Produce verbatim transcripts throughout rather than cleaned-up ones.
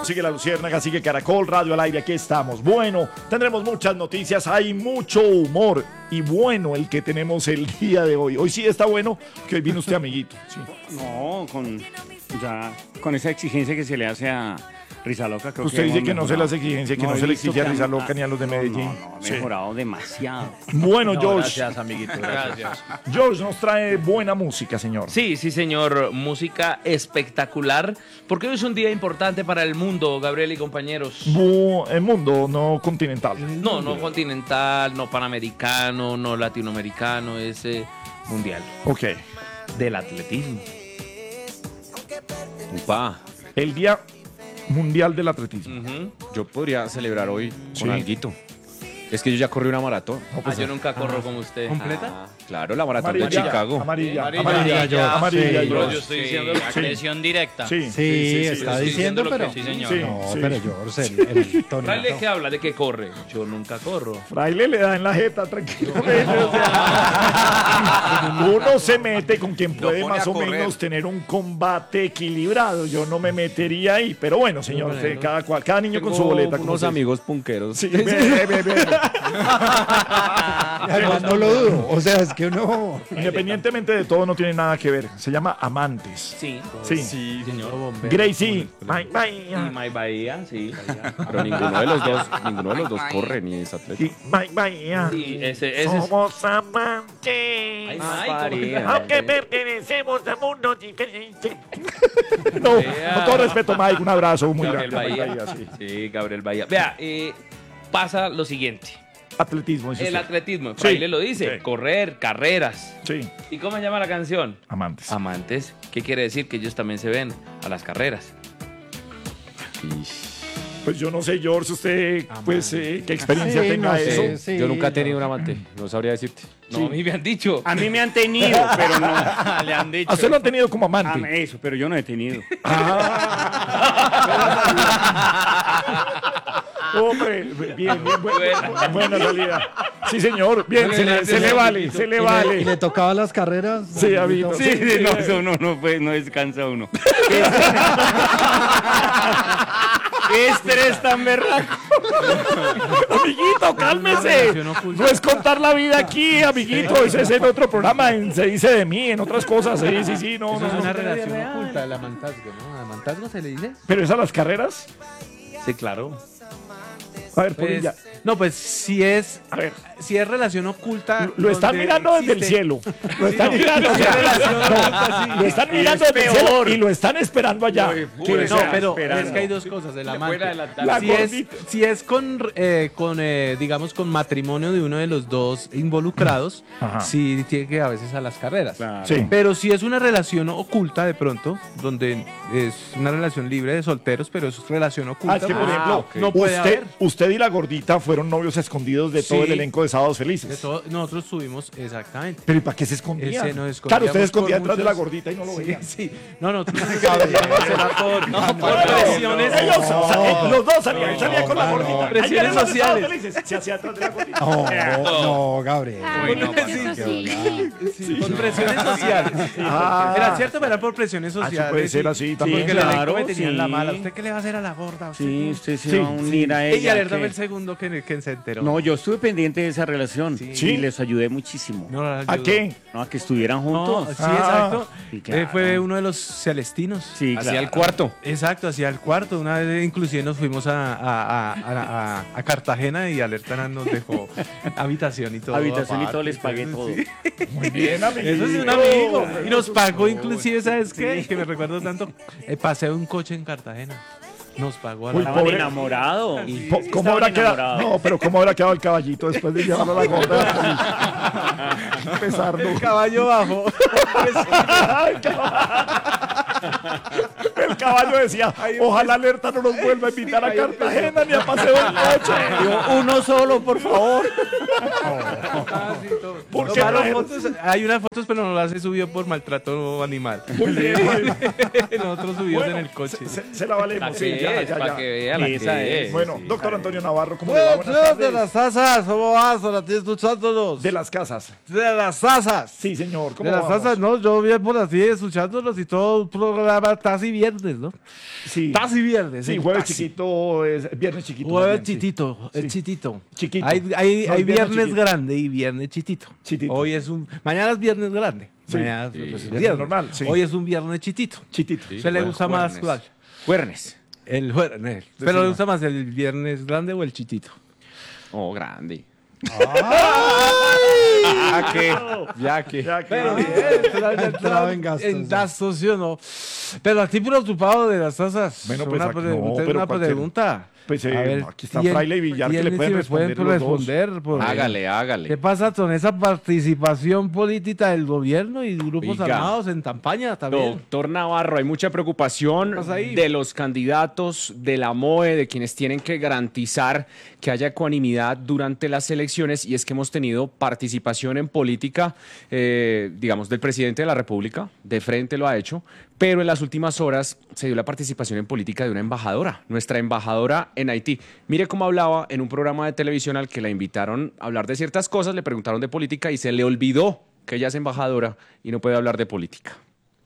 sigue La Luciérnaga, sigue Caracol Radio al aire, aquí estamos. Bueno, tendremos muchas noticias, hay mucho humor y bueno el que tenemos el día de hoy. Hoy sí está bueno, que hoy vino usted amiguito. Sí. No, con, ya, con esa exigencia que se le hace a Risa Loca. Creo usted que dice que no mejorado. se las exigencia, que no, he se le visto exige a que Risa han- Loca ni a los de no, Medellín. No, no, ha Sí. mejorado demasiado. Bueno, No, George, gracias, amiguito, gracias. George nos trae buena música, señor. Sí, sí, señor. Música espectacular. Porque hoy es un día importante para el mundo, Gabriel y compañeros. Bu- el mundo no continental. No, no continental, no panamericano, no latinoamericano, es eh, mundial. Ok. Del atletismo. Upa, El Día Mundial del Atletismo. Ujú. yo podría celebrar hoy Sí. con alguito. Es que yo ya corrí una maratón. No, Ah, pues, yo nunca corro como usted. ¿Completa? Ah, claro, la maratón de amarilla, Chicago. Amarilla, Amarilla, amarilla, ya, amarilla, sí. George. Pero yo estoy diciendo Sí, lo que- agresión directa. Sí, Sí, sí, está estoy diciendo, diciendo lo pero... que- sí, señor. Sí, No, sí. pero George, el, el tono. Fraile, ¿qué habla? ¿De qué corre? Yo nunca corro. Fraile le da en la jeta, tranquilamente. O sea, uno se mete con quien puede pone más a o correr. menos tener un combate equilibrado. Yo no me metería ahí, pero bueno, señor, Bueno, usted, cada, cual- cada niño con su Tengo boleta. como unos se- amigos punqueros. Sí, ve, ve, ve, ve. Además, no lo dudo. O sea, es que uno... Independientemente de todo, no tiene nada que ver. Se llama Amantes. Sí. Sí. Sí, Gracie. Bye, bye. Y My Bahía, sí. pero ninguno de los dos, ninguno de los dos corre ni es atleta. Y bye, bye. Sí, ese, ese es... Somos amantes. Ay, Mike, María. Aunque pertenecemos a mundos diferentes. No, con todo respeto, Mike, un abrazo muy Gabriel grande. Bahía. Sí. Sí, Gabriel Bahía. Vea, eh, pasa lo siguiente. Atletismo, dice El usted. atletismo, Sí, Fraile lo dice, sí. correr, carreras. Sí, ¿Y cómo se llama la canción? amantes. Amantes. ¿Qué quiere decir? Que ellos también se ven a las carreras. Pues yo no sé, George, usted, pues, eh, qué experiencia Sí, tenga no sé, eso. sí, Yo nunca he no. tenido un amante, no sabría decirte. No, a mí me han dicho. A mí me han tenido, pero no. Le han dicho. ¿A usted lo han tenido como Ah, amante? eso, pero yo no he tenido. Hombre, bien, bien, buena, buena salida. Sí, señor, bien, se le, se le vale, se le ¿Y le, vale. y le tocaba las carreras? Sí, Abito. Sí, sí, no, eso no, no, pues, no descansa uno. ¿Qué estrés tan berraco? Amiguito, cálmese. No es contar la vida aquí, amiguito. Ese es en otro programa, en Se dice de mí, en otras cosas. Sí, sí, sí, no, Eso no, es no. una relación oculta, el amantazgo, ¿no? ¿Amantazgo se le dice? Pero es a las carreras. Sí, claro. A ver, Pues, Polilla. no, pues si es, A ver, si es relación oculta. lo están donde mirando desde el existe- cielo. Lo están mirando. Si es relación oculta, sí. Lo están mirando desde el cielo y lo están esperando allá. Uy, No, Está pero esperando. es que hay dos cosas. El amante. La Si es, gordita. si es con, eh, con eh, digamos, con matrimonio de uno de los dos involucrados, Ajá. sí tiene que a veces a las carreras. Claro. Sí. Pero si es una relación oculta de pronto, donde es una relación libre de solteros, pero es relación oculta, Ah, es que, por pues, ejemplo, ok. no puede usted, haber. usted y la gordita fueron novios escondidos de todo Sí. el elenco de Sábados De Felices. todo- nosotros tuvimos, exactamente. Pero ¿y para qué se escondían? Ese nos Claro, usted escondíamos escondía por detrás de la muchos- gordita y no lo Sí, veía. sí. No, no, tú no sabes, era por, no, por presiones. Ellos, o sea, eh, los dos salían, él salía con la no, gordita. no. Ahí Presiones vienen los de Sábados sociales. Felices, se hacía atrás de la gordita. No, no, Gabriel. Sí, por presiones sociales. Ah. Era cierto, pero era por presiones Ah, sociales. sí puede ser sí. así Sí, también. porque el elenco claro, me tenían la sí. mala. ¿Usted qué le va a hacer a la gorda? ¿Usted Sí, qué? usted se Sí, va a unir a ella. Ella, alertame que- el segundo que, que se enteró. No, yo estuve pendiente de esa relación Sí. y les ayudé muchísimo. No, la ¿A ayudó. qué? No, a que estuvieran No, juntos. sí, Ah. exacto. Sí, claro. Eh, fue uno de los celestinos. Sí, Hacia claro. el cuarto. Exacto, hacia el cuarto. Una vez inclusive nos fuimos a, a, a, a, a- a Cartagena y Alerta nos dejó habitación y todo. Habitación y aparte, todo, les pagué todo. sí. Muy bien, amiguito. Eso es un amigo. Y nos pagó inclusive, ¿sabes qué? Que me recuerdo tanto. El paseo de un coche en Cartagena. Nos pagó a la Uy, Estaban pobre. enamorados. Po- ¿Cómo Estaban habrá quedado? enamorados. No, pero ¿cómo habrá quedado el caballito después de llevarlo a la gorda? Pesarlo. El caballo bajó. El caballo decía, ojalá Alerta no nos vuelva a invitar a Cartagena ni a paseo en coche. Yo, uno solo, por favor. ¿Por qué Tomaron no? fotos, hay unas fotos, pero no las he subido por maltrato animal. Muy bien, muy bien. Nosotros subimos Bueno, en el coche. Se, se- se la valemos. Para Sí, que ya, veas, ya, para ya. que vea la Esa que es. es. Bueno, doctor Antonio Navarro, ¿cómo le va? Buenas de tardes. las asas, ¿cómo vas? Ahora estoy escuchándolos. De las casas. De las asas. Sí, señor. ¿Cómo De las vamos? asas, no, yo bien por así escuchándolos y todo, puro programa casi viernes, ¿no? Sí. Casi viernes. Sí, el jueves taxi. chiquito, es viernes chiquito. más Jueves bien, sí. chitito, el Sí. chitito. Chiquito. Hay, hay, No, hay el viernes viernes chiquito. grande y viernes chitito. Chitito. Hoy es un, mañana es viernes grande. Sí. Mañana Sí. pues, es Viernes viernes. normal, sí. Hoy es un viernes chitito. Chitito. Sí. ¿Se le bueno, gusta más juernes. cuál? Juernes. El jueves. Pero Decima. le gusta más el viernes grande o el chitito. Oh, grande. ¿A qué? Ya que. Ya que- Pero bien, Entraba en gastos, en sí. gastos, ¿sí o no? Pero a ti preocupado de las tasas. Bueno, pues, una, aquí- pre- no, tengo pero una cualquier- pregunta. Pues, eh, A ver, aquí está ¿tiene- Fraile y Villar, que le tiene- pueden si me responder pueden los dos. responder, por- Hágale, hágale. ¿Qué pasa con esa participación política del gobierno y grupos Oiga. armados en campaña también? Doctor Navarro, hay mucha preocupación ¿Qué pasa ahí? de los candidatos, de la M O E, de quienes tienen que garantizar que haya ecuanimidad durante las elecciones, y es que hemos tenido participación en política, eh, digamos, del presidente de la República, de frente lo ha hecho, pero en las últimas horas se dio la participación en política de una embajadora, nuestra embajadora en Haití. Mire cómo hablaba en un programa de televisión al que la invitaron a hablar de ciertas cosas, le preguntaron de política y se le olvidó que ella es embajadora y no puede hablar de política.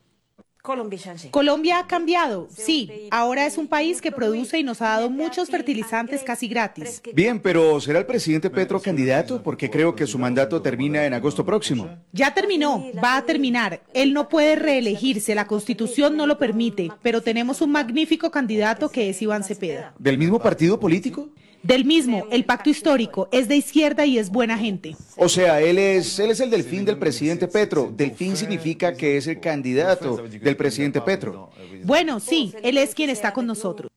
Colombia ha cambiado, sí. Ahora es un país que produce y nos ha dado muchos fertilizantes casi gratis. Bien, pero ¿será el presidente Petro candidato? Porque creo que su mandato termina en agosto próximo. Ya terminó, va a terminar. Él no puede reelegirse, la Constitución no lo permite, pero tenemos un magnífico candidato que es Iván Cepeda. ¿Del mismo partido político? Del mismo, el pacto histórico, es de izquierda y es buena gente. O sea, él es, él es el delfín del presidente Petro. Delfín significa que es el candidato del presidente Petro. Bueno, sí, él es quien está con nosotros.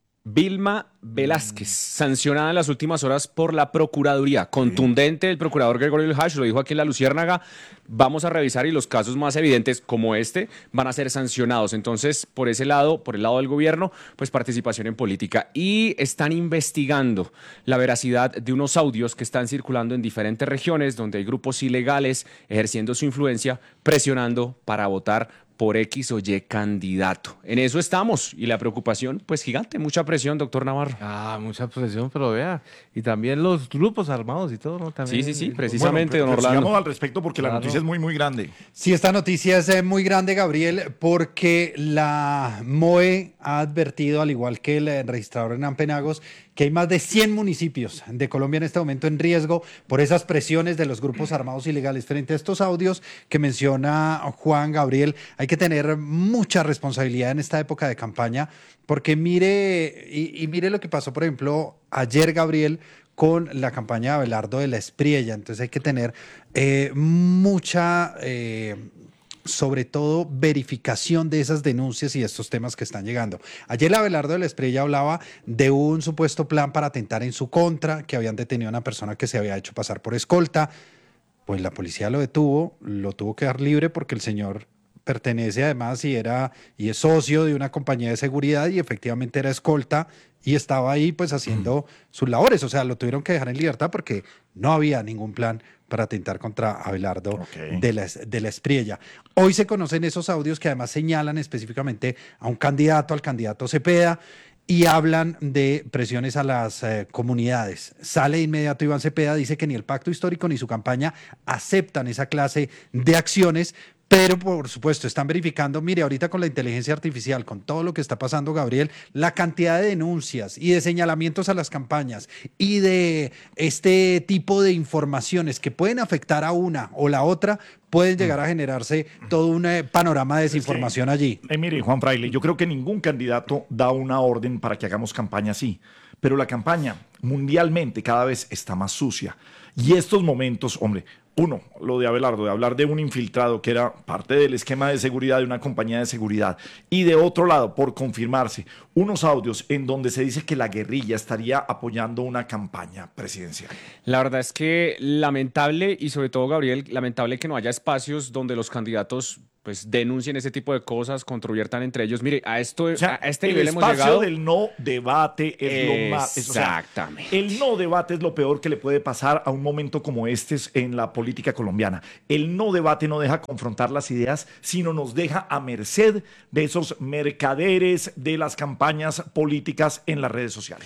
Vilma Velázquez, sancionada en las últimas horas por la Procuraduría. Contundente el procurador Gregorio Ilhash, lo dijo aquí en La Luciérnaga. Vamos a revisar y los casos más evidentes como este van a ser sancionados. Entonces, por ese lado, por el lado del gobierno, pues participación en política. Y están investigando la veracidad de unos audios que están circulando en diferentes regiones donde hay grupos ilegales ejerciendo su influencia, presionando para votar por X o Y candidato. En eso estamos y la preocupación, pues gigante, mucha presión, doctor Navarro. Ah, mucha presión, pero vea. Y también los grupos armados y todo, ¿no? También, Sí, sí, sí, Bueno, precisamente, pero- don pero Orlando. sigamos al respecto porque la Claro. noticia es muy, muy grande. Sí, esta noticia es eh, muy grande, Gabriel, porque la M O E ha advertido, al igual que el eh, registrador en Penagos, que hay más de cien municipios de Colombia en este momento en riesgo por esas presiones de los grupos armados ilegales. Frente a estos audios que menciona Juan Gabriel, hay que tener mucha responsabilidad en esta época de campaña, porque mire, y, y mire lo que pasó, por ejemplo, ayer, Gabriel, con la campaña de Abelardo de la Espriella. Entonces hay que tener eh, mucha... eh, sobre todo verificación de esas denuncias y de estos temas que están llegando. Ayer Abelardo de la Espriella hablaba de un supuesto plan para atentar en su contra, que habían detenido a una persona que se había hecho pasar por escolta. Pues la policía lo detuvo, lo tuvo que dar libre porque el señor pertenece además y era y es socio de una compañía de seguridad y efectivamente era escolta y estaba ahí pues haciendo sus labores. O sea, lo tuvieron que dejar en libertad porque no había ningún plan para atentar contra Abelardo Ok. de, la, de la Espriella. Hoy se conocen esos audios que además señalan específicamente a un candidato, al candidato Cepeda, y hablan de presiones a las eh, comunidades. Sale de inmediato Iván Cepeda, dice que ni el pacto histórico ni su campaña aceptan esa clase de acciones, pero por supuesto están verificando, mire, ahorita con la inteligencia artificial, con todo lo que está pasando, Gabriel, la cantidad de denuncias y de señalamientos a las campañas y de este tipo de informaciones que pueden afectar a una o la otra, pueden llegar a generarse todo un eh, panorama de desinformación allí. Eh, mire, Juan Fraile, yo creo que ningún candidato da una orden para que hagamos campaña así, pero la campaña mundialmente cada vez está más sucia. Y estos momentos, hombre, uno, lo de Abelardo, de hablar de un infiltrado que era parte del esquema de seguridad de una compañía de seguridad, y de otro lado, por confirmarse, unos audios en donde se dice que la guerrilla estaría apoyando una campaña presidencial. La verdad es que lamentable y sobre todo, Gabriel, lamentable que no haya espacios donde los candidatos pues denuncien ese tipo de cosas, controviertan entre ellos. Mire, a esto O sea, a este el nivel hemos espacio llegado. del no debate es lo más... es- o sea, Exactamente. el no debate es lo peor que le puede pasar a un momento como este en la política colombiana. El no debate no deja confrontar las ideas, sino nos deja a merced de esos mercaderes de las campañas políticas en las redes sociales.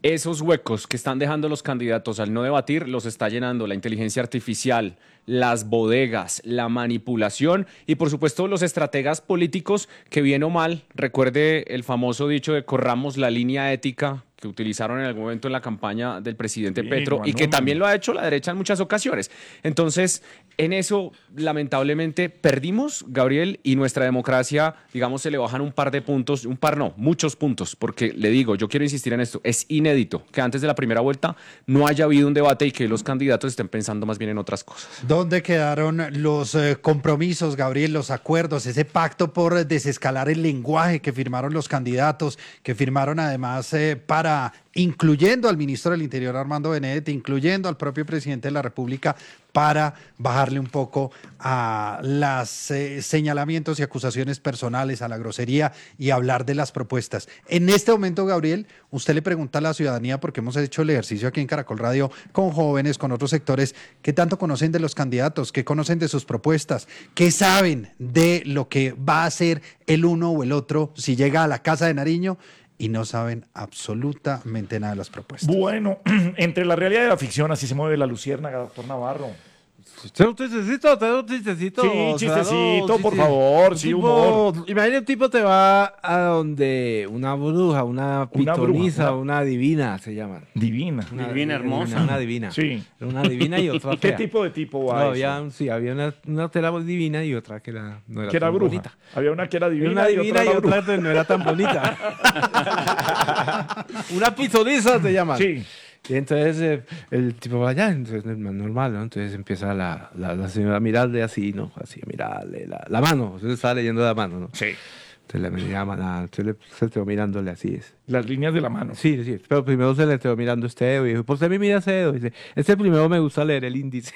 Esos huecos que están dejando los candidatos al no debatir los está llenando la inteligencia artificial, las bodegas, la manipulación y por supuesto los estrategas políticos que bien o mal, recuerde el famoso dicho de corramos la línea ética que utilizaron en algún momento en la campaña del presidente Sí, Petro Juan y que Newman. también lo ha hecho la derecha en muchas ocasiones. Entonces, en eso lamentablemente perdimos, Gabriel, y nuestra democracia, digamos, se le bajan un par de puntos, un par no, muchos puntos, porque le digo, yo quiero insistir en esto, es inédito que antes de la primera vuelta no haya habido un debate y que los candidatos estén pensando más bien en otras cosas. ¿Dónde quedaron los eh, compromisos, Gabriel, los acuerdos, ese pacto por desescalar el lenguaje que firmaron los candidatos, que firmaron además eh, para, incluyendo al ministro del Interior Armando Benedetti, incluyendo al propio presidente de la República, para bajarle un poco a los eh, señalamientos y acusaciones personales, a la grosería y hablar de las propuestas? En este momento, Gabriel, usted le pregunta a la ciudadanía, porque hemos hecho el ejercicio aquí en Caracol Radio con jóvenes, con otros sectores, ¿qué tanto conocen de los candidatos? ¿Qué conocen de sus propuestas? ¿Qué saben de lo que va a hacer el uno o el otro si llega a la Casa de Nariño? Y no saben absolutamente nada de las propuestas. Bueno, entre la realidad y la ficción, así se mueve la luciérnaga, doctor Navarro. ¿Tengo un chistecito? ¿Tengo un chistecito? Sí, Claro, chistecito, por chiste. favor, Un sí, tipo- humor. Imagina un tipo te va a donde una bruja, una Una bruja, pitoniza, una- una divina se llaman. Divina. Una Divina hermosa. Una, una divina. Sí. Una divina y otra ¿Qué fea. tipo de tipo No, va eso? había, sí, había una, una que era divina y otra que era, no era Que era tan bruja. bonita. Había una que era divina, Una divina y y otra, otra, era bruja. que no era tan bonita. Una pitoniza se llama. Sí. Y entonces eh, el tipo va allá, entonces es normal, ¿no? Entonces empieza la, la, la señora a mirarle así, ¿no? Así, a mirarle la, la mano. Entonces estaba leyendo la mano, ¿no? Sí. Entonces le miraba, la- entonces le, se quedó mirándole así. Es. Las líneas de la mano. Sí, sí, pero primero se le quedó mirando este dedo y dijo, ¿por qué me mira ese dedo? Y dice, este primero me gusta leer el índice.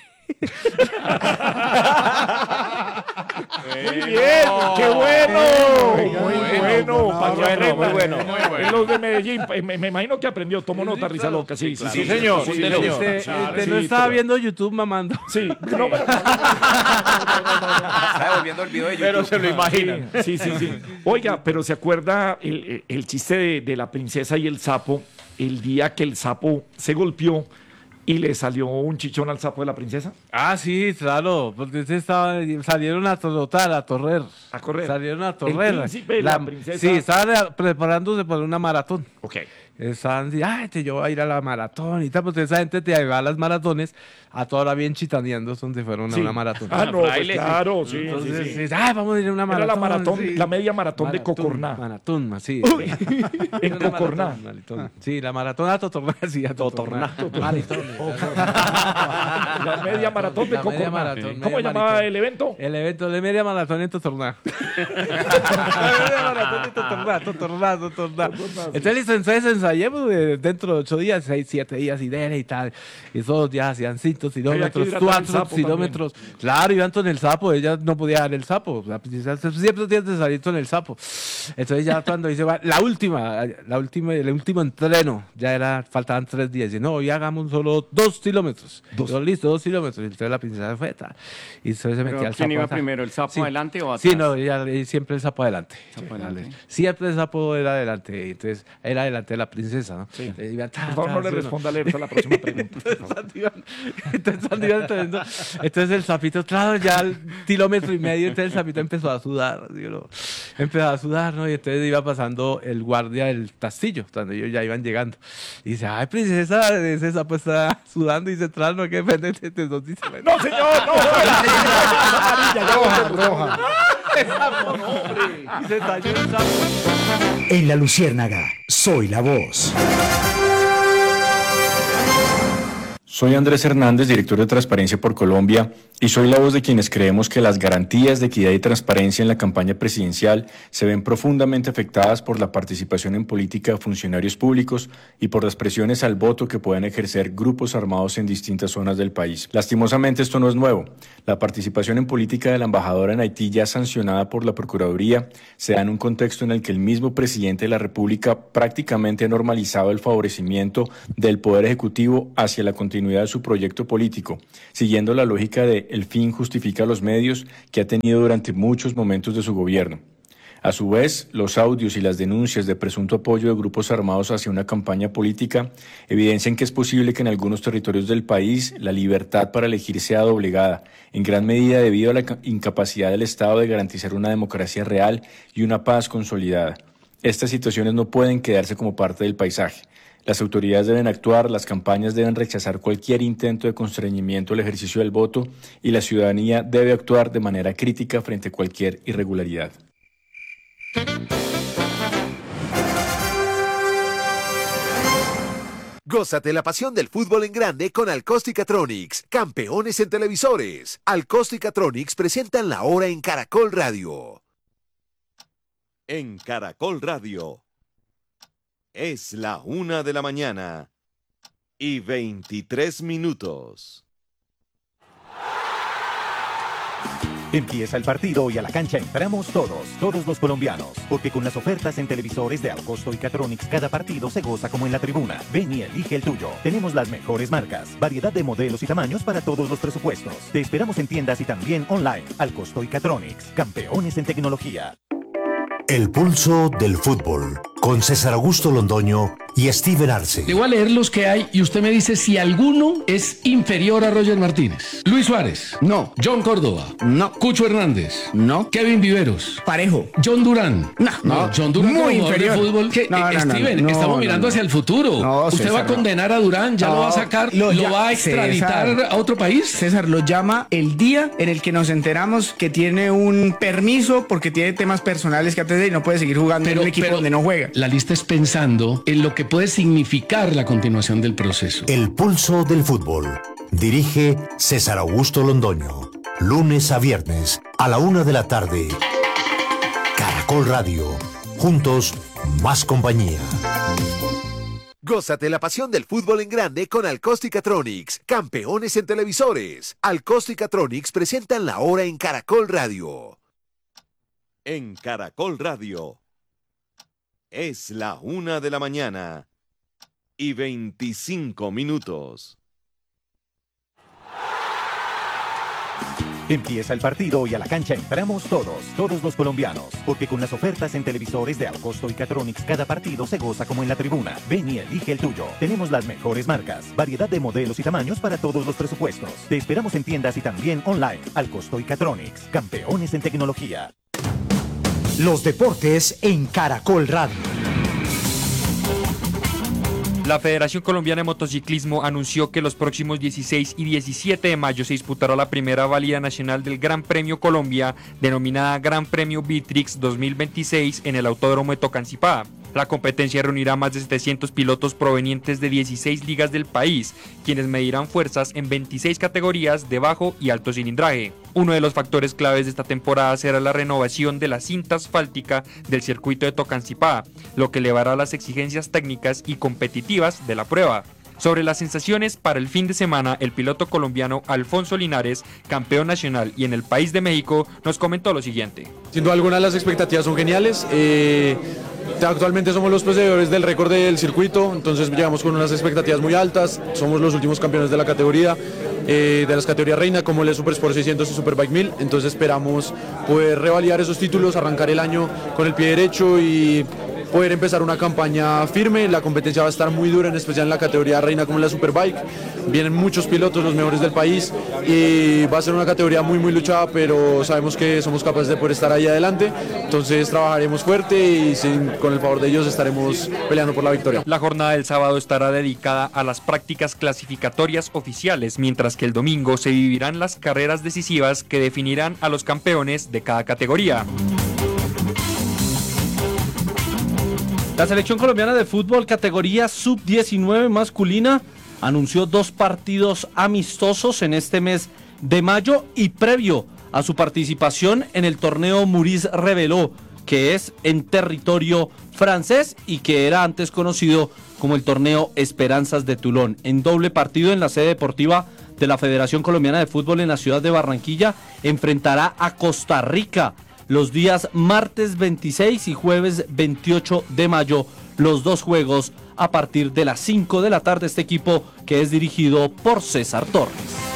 Muy bien, qué bueno. Muy bueno, para que bueno, muy aprendan. bueno. En los de Medellín, eh, me, me imagino que aprendió. Tomo nota, risa loca. Sí, sí, sí. Sí, señor. Sí, Sí, señor. señor. Este, Claro, este sí, no estaba pero- viendo YouTube mamando. Sí, no, pero- Está devolviendo el video de YouTube. Pero se lo imaginan. Sí, sí, sí. Oiga, pero ¿se acuerda el, el chiste de, de la princesa y el sapo? El día que el sapo se golpeó y le salió un chichón al sapo de la princesa. Ah, sí, claro, porque ese estaba, salieron a trotar, a torrer. A correr. Salieron a torrer. El príncipe y la princesa. Sí, estaban eh, preparándose para una maratón. Ok. Estaban así, ay, te, yo voy a ir a la maratón y tal, pues esa gente te va a las maratones, a toda hora bien chitaneando donde fueron Sí. a una maratón. Ah, no, pues Fraile. claro, sí, Entonces, sí, sí. sí, ay, vamos a ir a una Era maratón. la maratón, sí. la media maratón, de Maratón, Cocorná. Maratón, así. En Una Cocorná. maratón, maratón. Sí, la maratón a Totorná, sí, a Totorná. Maratón. La media maratón de La media Cocorná. maratón, ¿Cómo media llamaba maratón. el evento? El evento de media maratón en Totorná. La media maratón en Totorná, Totorná, Totorná. Entonces, listo, entonces ensayemos eh, dentro de ocho días, seis, siete días y dele y tal. Y todos los días hacían cinco kilómetros, hidratar el cuatro sapo kilómetros. Claro, iban con el sapo, ella no podía dar el sapo. La princesa siempre tiene que salir con el sapo. Entonces ya cuando dice, va, la última, la última, el último entreno, ya era, faltaban tres días. Y no, hoy hagamos solo dos kilómetros. Dos. Yo, listo, dos kilómetros. Y entonces la princesa fue, tal. Y entonces se metía el sapo. ¿Quién iba atrás. primero, el sapo Sí. adelante o atrás? Sí, no, ella, ella siempre el sapo adelante. Sapo adelante. Siempre el sapo era adelante. y Entonces era adelante de la princesa, ¿no? Sí. Eh, iba, ta, Por favor, ta, no le sí, responda alerta a la próxima pregunta. por favor. Entonces, Iván- entonces, cuando iban teniendo- entonces el sapito, claro, ya al kilómetro y medio, entonces el sapito empezó a sudar, ¿sí o no? Empezó a sudar, ¿no? Y entonces iba pasando el guardia del castillo, cuando ellos ya iban llegando. Y dice, ay, princesa, ese sapo está sudando y se trae, no, que depende de de dos dice, No, señor, no. Roja, roja. y se talló el sapo. En La Luciérnaga, soy la voz. Soy Andrés Hernández, director de Transparencia por Colombia, y soy la voz de quienes creemos que las garantías de equidad y transparencia en la campaña presidencial se ven profundamente afectadas por la participación en política de funcionarios públicos y por las presiones al voto que pueden ejercer grupos armados en distintas zonas del país. Lastimosamente esto no es nuevo. La participación en política de la embajadora en Haití, ya sancionada por la Procuraduría, se da en un contexto en el que el mismo presidente de la República prácticamente ha normalizado el favorecimiento del Poder Ejecutivo hacia la continuidad de su proyecto político, siguiendo la lógica de el fin justifica los medios que ha tenido durante muchos momentos de su gobierno. A su vez, los audios y las denuncias de presunto apoyo de grupos armados hacia una campaña política evidencian que es posible que en algunos territorios del país la libertad para elegir sea doblegada, en gran medida debido a la incapacidad del Estado de garantizar una democracia real y una paz consolidada. Estas situaciones no pueden quedarse como parte del paisaje. Las autoridades deben actuar, las campañas deben rechazar cualquier intento de constreñimiento al ejercicio del voto y la ciudadanía debe actuar de manera crítica frente a cualquier irregularidad. Gózate la pasión del fútbol en grande con Alcosticatronics, campeones en televisores. Alcosticatronics presentan la hora en Caracol Radio. En Caracol Radio es la una de la mañana y veintitrés minutos. Empieza el partido y a la cancha entramos todos, todos los colombianos, porque con las ofertas en televisores de Alcosto y Catronics cada partido se goza como en la tribuna. Ven y elige el tuyo. Tenemos las mejores marcas, variedad de modelos y tamaños para todos los presupuestos. Te esperamos en tiendas y también online. Alcosto y Catronics, campeones en tecnología. El pulso del fútbol, con César Augusto Londoño y Steven Arce. Le voy a leer los que hay y usted me dice si alguno es inferior a Roger Martínez. Luis Suárez. No. John Córdoba. No. Cucho Hernández. No. Kevin Viveros. Parejo. John Durán. No. no. John Durán muy como inferior. De fútbol. Que, no, eh, no, Steven, no, no, estamos no, mirando no. hacia el futuro. No, usted César, va a condenar no. a Durán, ya no, lo va a sacar, lo, lo va a extraditar César, a otro país. César lo llama el día en el que nos enteramos que tiene un permiso porque tiene temas personales que atender y no puede seguir jugando pero, en un equipo pero, donde no juega. La lista es pensando en lo que puede significar la continuación del proceso. El pulso del fútbol. Dirige César Augusto Londoño. Lunes a viernes a la una de la tarde. Caracol Radio. Juntos, más compañía. Gózate la pasión del fútbol en grande con Alcosticatronics, campeones en televisores. Alcosticatronics presentan la hora en Caracol Radio. En Caracol Radio es la una de la mañana y veinticinco minutos. Empieza el partido y a la cancha entramos todos, todos los colombianos, porque con las ofertas en televisores de Alcosto y Catronics cada partido se goza como en la tribuna. Ven y elige el tuyo. Tenemos las mejores marcas, variedad de modelos y tamaños para todos los presupuestos. Te esperamos en tiendas y también online. Alcosto y Catronics, campeones en tecnología. Los deportes en Caracol Radio. La Federación Colombiana de Motociclismo anunció que los próximos dieciséis y diecisiete de mayo se disputará la primera válida nacional del Gran Premio Colombia, denominada Gran Premio Vitrix dos mil veintiséis en el Autódromo de Tocancipá. La competencia reunirá más de setecientos pilotos provenientes de dieciséis ligas del país, quienes medirán fuerzas en veintiséis categorías de bajo y alto cilindraje. Uno de los factores claves de esta temporada será la renovación de la cinta asfáltica del circuito de Tocancipá, lo que elevará las exigencias técnicas y competitivas de la prueba. Sobre las sensaciones para el fin de semana, el piloto colombiano Alfonso Linares, campeón nacional y en el país de México, nos comentó lo siguiente. Sin duda alguna las expectativas son geniales. Eh... Actualmente somos los poseedores del récord del circuito, entonces llegamos con unas expectativas muy altas, somos los últimos campeones de la categoría, eh, de las categorías reina como el Super Sport seiscientos y Superbike mil, entonces esperamos poder revalidar esos títulos, arrancar el año con el pie derecho y poder empezar una campaña firme. La competencia va a estar muy dura, en especial en la categoría reina como en la Superbike. Vienen muchos pilotos, los mejores del país, y va a ser una categoría muy muy luchada, pero sabemos que somos capaces de poder estar ahí adelante, entonces trabajaremos fuerte y sin, con el favor de ellos estaremos peleando por la victoria. La jornada del sábado estará dedicada a las prácticas clasificatorias oficiales, mientras que el domingo se vivirán las carreras decisivas que definirán a los campeones de cada categoría. La selección colombiana de fútbol categoría sub diecinueve masculina anunció dos partidos amistosos en este mes de mayo y previo a su participación en el torneo Maurice Reveló, que es en territorio francés y que era antes conocido como el torneo Esperanzas de Toulon. En doble partido en la sede deportiva de la Federación Colombiana de Fútbol en la ciudad de Barranquilla, enfrentará a Costa Rica los días martes veintiséis y jueves veintiocho de mayo, los dos juegos a partir de las cinco de la tarde. Este equipo que es dirigido por César Torres.